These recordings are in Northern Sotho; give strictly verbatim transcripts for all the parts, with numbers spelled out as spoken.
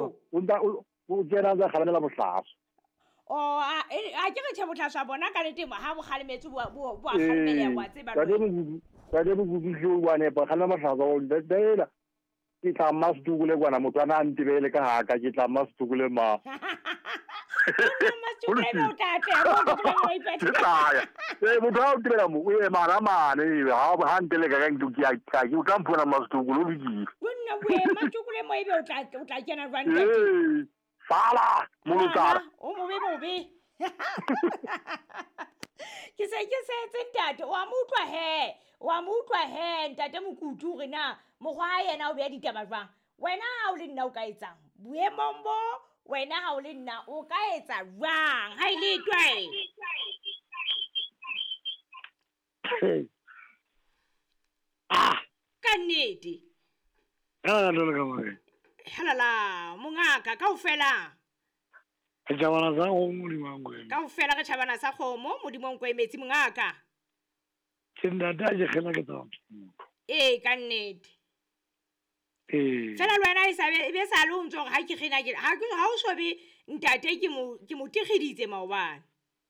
o nta o tsena tsa kgalemela bohlaswa o a a ke re tshebotlaswa bona ka le temo ha bo kgalemetse bo bo bo kgalemela wa tseba ka dimo ka dimo go ditlo wa ne ba kgalemela bohlaswa o ndela ke tla masitugule kwana motho ana a ntebele ka haka ke tla masitugule ma Una masitugule mo tate mo tugule mo ipete tsaya eh motho a o tebela mo e mara mane ha ba hantele ka ka ntuki ya ka ke o tla mpona masitugule o bidi Una we masitugule mo ibe o tla o tla kena run tate eh sala mo tsara o mo be mo be ke se ke se ntate wa mutlwa he wa mutlwa he ntate mokutu rena mogwa yena o be ditaba jwang wena ha o le nna o ka etsang boemombo wena ha o le nna o ka etsa jwang ha ile twae ah ka nnete ya ndo le ka mo halala mongaka kaofela ke jabana sa go modimo ngwe kaofela ke tšhabana sa kgomo modimo nkwe metsi mongaka ke ndata je khela ke tsa eh ka nnete eh fela lwana e sabe e be sa le ntso ga ke khina ke ha ke ha o sobe ntate ke mo ke mo tigiditse maobane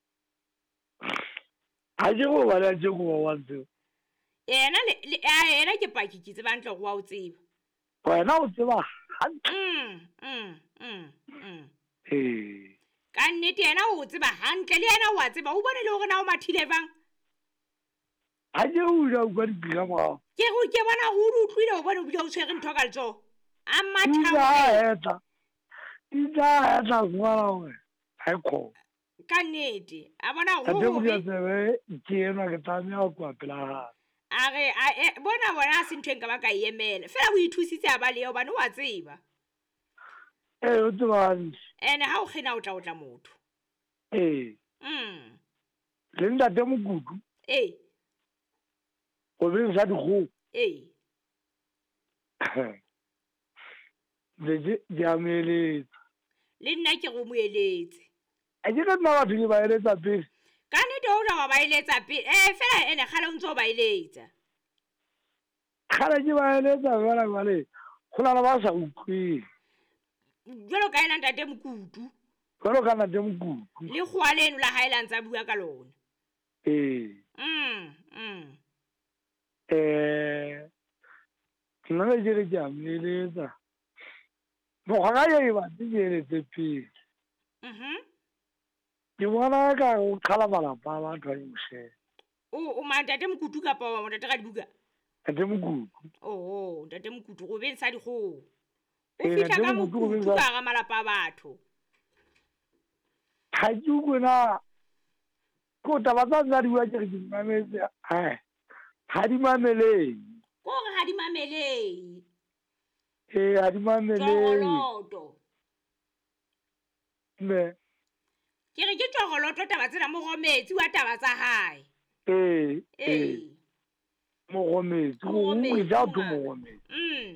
a je go ba la je go wa ntse yena le yena ke paki ke tseba ntlo go wa o tseba wena o tseba mm mm mm mm eh ka nnete yena o tseba hantle le yena wa tseba o bone le gore na o mathile bang a je o ja go di pila mo ke go ke bona go utlwile o bone o bile o tshwere ntho ka letso a matha eta ida eta ngwana we ai ko ka nnete a bona go go be tsebe ke ena ke tsamaya kwa pela a re a bona bona a se ntweng ka ba ka emela fela o ithusitse a ba le yo bana wa tseba eh o tseba ene ha o khina o tla o tla motho eh mm le ntate mokutu eh o be sa di go eh le jamele le nna ke go moeletse a je ka nna batho ba eletsa pele ka nnete o ja ba eletsa pele eh fela ene gale o ntse o ba eletsa khala ke ba eletsa bana bale go la ba sa utlwi jalo ka ena ntate mokutu jalo ka ntate mokutu le go a leno la Highlands a bua ka lona eh mm mm eh nna le jere jameletsa mo ga ya e ba tsele tsepi mhm ke bona ka o khala bala ba ba twa imse o o ma ntate mokutu ka pa wa ntate ga dibuka ntate mokutu oh ntate mokutu go be sa di go o Eh, fitla ka ntate Mokutu mokutu o ka ga malapa a batho ha ju gona ko taba tsa tsa diwa ke di mametse eh ha di mamele ko re ha di mamelei eh ha di mamele togoloto me ke re ke togoloto taba tsena mo go metsi wa taba tsa hae eh eh eh mo go metsi go go ja tu mo go metsi mm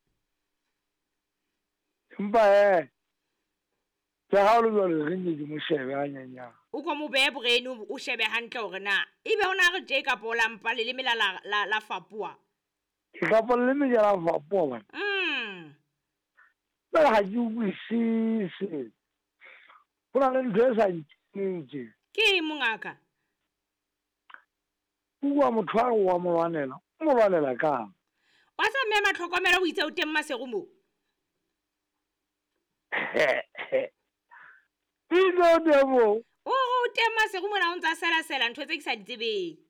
mpa eh ja ha lo lo re nyi mo shebe a nyanya o go mo be boreno o shebe hantle gore na ebe ona re je ka pola mpa le lemela la la, la fapua ke ka polle me ja la fapo ba mm ba ha ju bu si si bona le ntse sa ntse ke mongaka bua motho a wa mo lwanela mo lwanela ka wa sa me matlhokomelo o itse o teng masego mo ino demo o go teng masego mona o ntsa sela sela ntho tse ke sa ditsebeng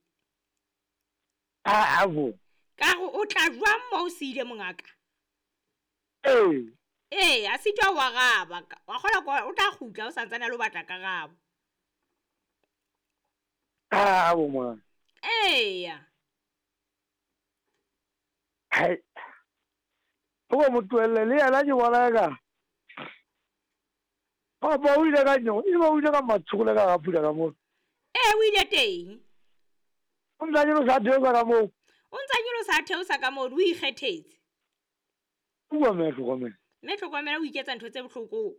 a abo ka go o tla jwa mo o se ile mongaka eh eh a se twa wa gaba wa gola go o tla gutla o santsana lo batla ka gabo a abo mo eh ya hai o mo tuelle le ala je wala ka papa o ile ka nyo iba o ile ka matshole ka ga pula ka mo eh o ile teng o ntse yo sa theo ka mo o ntsa nyolo sa theo sa ka mo o ikgethetse bua me go me me tlhokomela o iketsa ntho tse botlhoko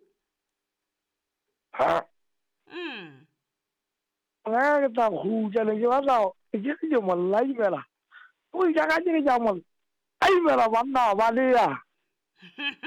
ha mm ga ke ta go ja le ke ba tla ke ke mo la imela o ja ka ke ja mo ai mela banna ba le ya